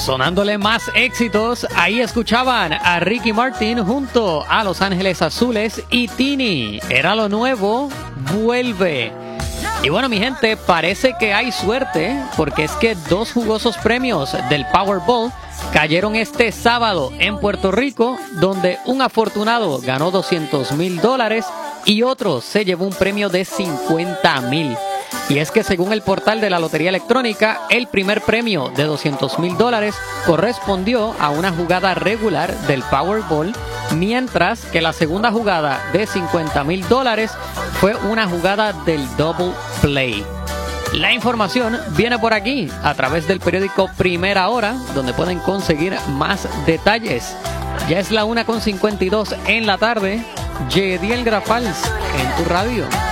Sonándole más éxitos, ahí escuchaban a Ricky Martin junto a Los Ángeles Azules y Tini. Era lo nuevo, vuelve. Y bueno, mi gente, parece que hay suerte porque es que 2 jugosos premios del Powerball cayeron este sábado en Puerto Rico, donde un afortunado ganó $200,000 y otro se llevó un premio de $50,000. Y es que según el portal de la Lotería Electrónica, el primer premio de $200,000 correspondió a una jugada regular del Powerball, mientras que la segunda jugada de $50,000 fue una jugada del Double Play. La información viene por aquí a través del periódico Primera Hora, donde pueden conseguir más detalles. Ya es la 1:52 en la tarde. Yediel Grafals en tu radio.